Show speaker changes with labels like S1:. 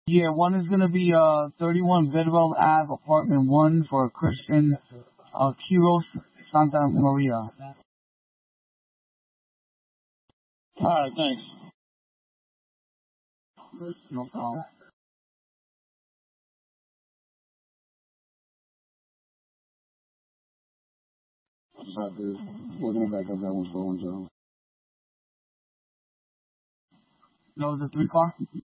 S1: Yeah, one is gonna be 31 Bidwell Ave, apartment 1 for Christian Quiros Santa Maria.
S2: Alright, thanks.
S1: No problem.
S2: We're gonna back up that one for 1 0.
S1: No, the 3 car?